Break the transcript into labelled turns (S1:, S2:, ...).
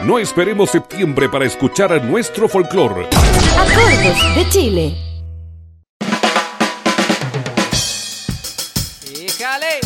S1: No esperemos septiembre para escuchar nuestro folclore.
S2: Acordes de Chile.
S3: ¡Híjale!